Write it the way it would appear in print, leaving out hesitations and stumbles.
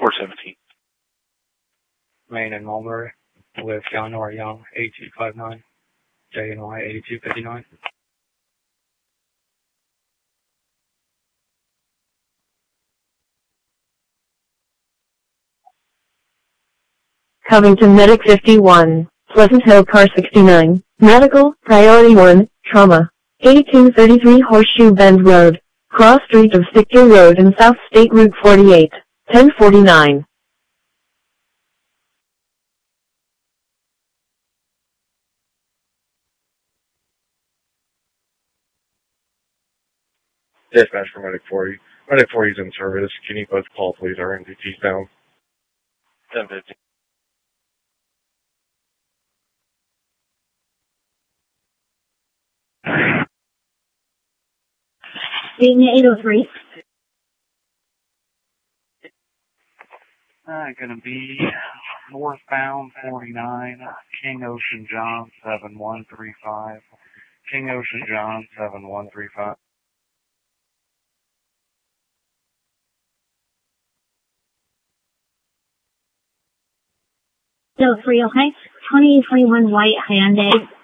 417. Main and Mulberry with Eleanor Young, 8259, JNY 8259. Covington Medic 51, Pleasant Hill Car 69, Medical, Priority 1, Trauma, 8233 Horseshoe Bend Road, Cross Street of Stickler Road and South State Route 48, 1049. Dispatch for Medic 40. Medic 40 is in service. Can you both call, please? Our MDT's down. 1050. Being 803. Gonna be northbound 49, King Ocean John 7135. King Ocean John 7135. So 3, okay? 2021 white Hyundai.